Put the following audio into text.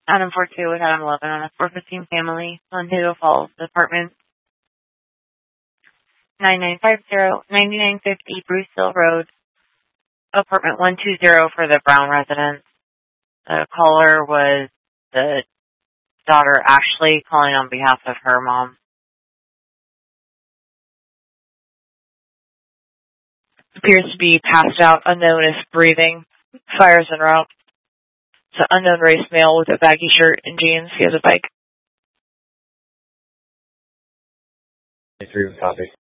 Adam 42 with Adam 11 on a 415 family on Hill Falls, apartment 9950 Bruce Hill Road, apartment 120 for the Brown residence. The caller was the daughter Ashley calling on behalf of her mom. Appears to be passed out, unknown, is breathing, fires en route. It's an unknown race male with a baggy shirt and jeans. He has a bike. 3 copy.